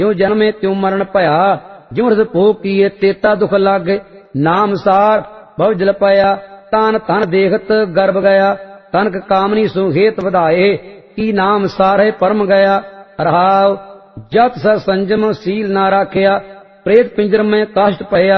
ज्यों जन्मे त्यों मरण भया, ज्यों रस भोग किए तेता दुख लागे। नाम सार बहु जल पाया, तान तन देखत गर्भ गया। तनक कामनी सो हेत वधाए, की नाम सारे परम गया। रहाव जत स संजम सील ना राखिया, प्रेत पिंजर में काष्ट पया।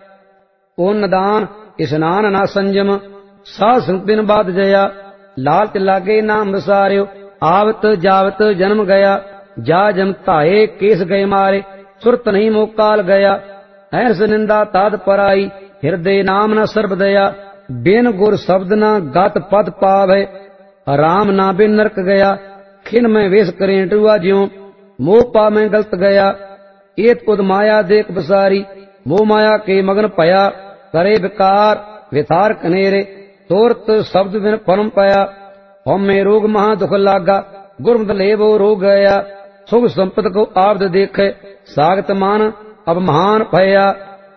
ओ नदान स्नान ना संजम, साध संग बिन बात जया। लालच लागे नाम विसार्यो, आवत जावत जन्म गया। जा जम धाये केस गए मारे, सुरत नहीं मोह काल गया। ऐस निंदा ताद पराई, हृदय नाम न सर्ब दया। बिन गुर शब्द न गत पद पावे, राम ना बिन नरक गया। खिन में वेश करें टुआ ज्यों, मोह पा में गलत गया। एत उद माया देख बसारी, मोह माया के मगन पया। करे विकार विथार कनेरे, तोरत शब्द बिन परम पया। हम में रोग महा दुख लागा, गुरमत लेवो रोग गया। सुख संपत को आबद देखे, सागत मान अब महान भया।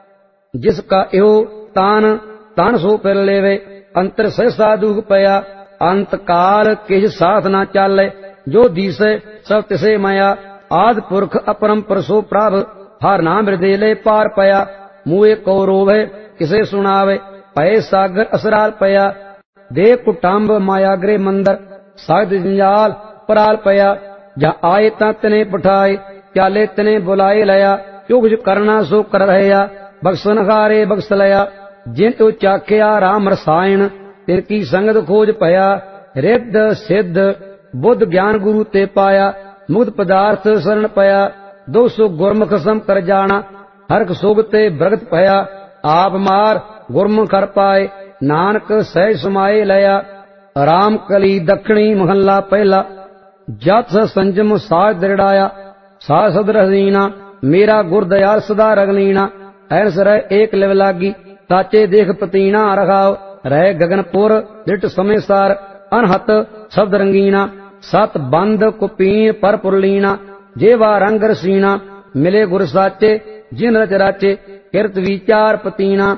जिसका यो तान तान सो फिर लेवे, अंतर सहसा दुख पया। अंत काल किस साथ ना चाले, जो दिसे सब तिसे माया। आद पुरख अपरंपर सो प्राभ, हर नाम हृदय ले पार पया। मुए को रोवे किसे सुनावे, पय सागर असराल पया। दे कुटाम्ब माया गृह मंदर, सागद जंजाल पराल पया। जा आए ता तने पठाए, चाले तने बुलाए लया। जो कुछ करना सो कर रहया, बख्सन हारे बख्स लया। जिन तो चाख्या राम रसायन, तिनकी संगत खोज पया। रिद्ध सिद्ध बुद्ध ज्ञान गुरु ते पाया, मुक्त पदार्थ शरण पया। दो सो गुरमुख सम कर जाना, हरक सोग ते भ्रगत पया। आप मार गुरमुख कर पाए, नानक सहज समाए लया। राम कली दक्षिणी महला पहला, जत संजम साज दृढ़ाया। साज सद रहीना, मेरा गुर दयाल सदा रगलीना। ऐस रह एक लिव लागी, साचे देख पतीना। रखाव रह गगनपुर दृढ़ समय सार, अनहत शब्द रंगीना। सत बंद कुपीन पर पुरलीना, जेवा रंग रसीना। मिले गुर साचे जिन रच राचे, किरत विचार पतीना।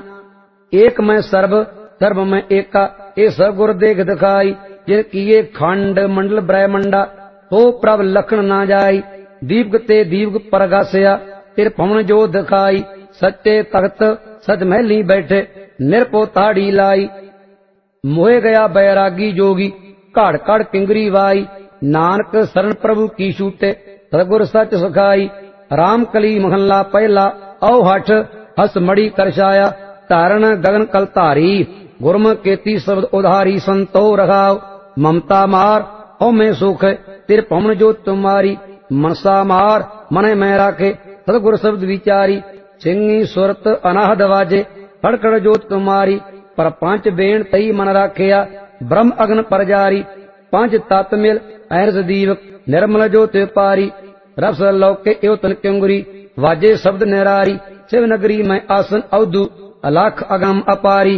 एक में सर्व सर्व में एका, ए सब गुर देख दिखाई। जिन किए खंड मंडल ब्रह्मंडा, तो प्रभ लखन ना जाई। दीपक ते दीपक परगासया, तिर पवन जो दिखाई। सच्चे तख्त सच महली बैठे, निरपो ताड़ी लाई। मोहे गया बैरागी जोगी, काड़ काड़ किंगरी वाई। नानक शरण प्रभु की छूटे, सतगुर सच सखाई। राम कली महला पहला, औ हठ हस मड़ी करछाया। तारण गगन कल धारी, गुरम केती शब्द उधारी। संतो रखाव ममता मार, हो में सुख तिर पवन जो तुम्हारी। मनसा मार मने मैं राखे, सतगुर शब्द विचारी। सिंगी सुरत अनाहद वाजे, खड़खड़ जोत तुम्हारी। पर पांच बेण तई मन राखिया, ब्रह्म अग्न पर जारी। पांच तत् मिल ऐरस दीवक, निर्मल जोत पारी। रस लौके एव तन क्योंगरी, वाजे शब्द निरारी। शिव नगरी में आसन अवधु, अलाख अगम अपारी।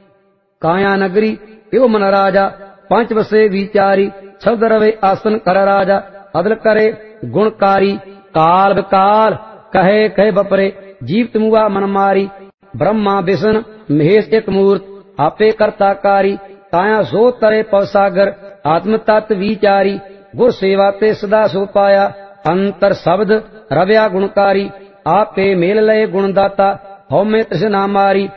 काया नगरी एव मन राजा, पांच बसे विचारी। शब्द रवे आसन कर राजा, अदल करे गुणकारी। काल विकाल कहे कहे बपरे, जीव मुआ मन मारी। ब्रह्मा विष्णु महेश एक मूर्त, आपे कर्ताकारी। काया सो तरे पवसागर, आत्म तत्व विचारी। गुर सेवा ते सदा सो पाया, अंतर शब्द रव्या गुणकारी। आपे मेल लय गुणदाता, हौ में तृष्णा मारी।